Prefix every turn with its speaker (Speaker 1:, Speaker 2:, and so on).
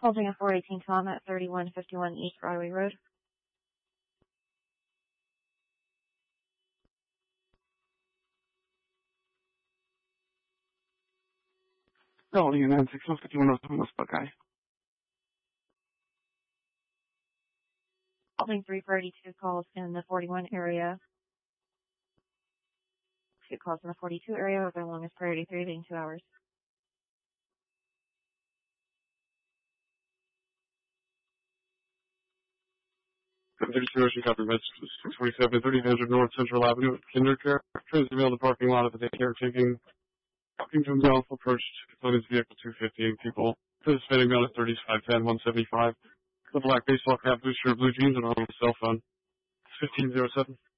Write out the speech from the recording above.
Speaker 1: Holding a 418 Tom at 3151 East Broadway Road.
Speaker 2: Holding a 96151 West Buckeye.
Speaker 1: Holding 342 calls in the 41 area. 2 calls in the 42 area with their longest priority 3 being 2 hours.
Speaker 2: Ocean Copy Message 647 North Central Avenue, KinderCare. Transmitting mail to the parking lot of the daycare, taking to himself, approached on his vehicle 258 people. Participating mail at 3510 175. The black baseball cap, blue shirt, blue jeans, and on his cell phone. 1507.